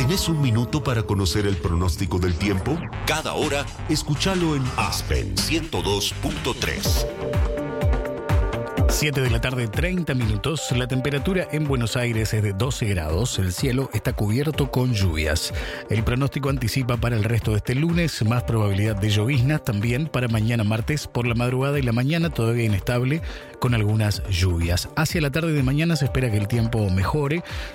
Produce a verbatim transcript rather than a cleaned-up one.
¿Tenés un minuto para conocer el pronóstico del tiempo? Cada hora, escúchalo en Aspen ciento dos punto tres. siete de la tarde, treinta minutos. La temperatura en Buenos Aires es de doce grados. El cielo está cubierto con lluvias. El pronóstico anticipa para el resto de este lunes más probabilidad de lloviznas. También para mañana martes por la madrugada y la mañana todavía inestable con algunas lluvias. Hacia la tarde de mañana se espera que el tiempo mejore.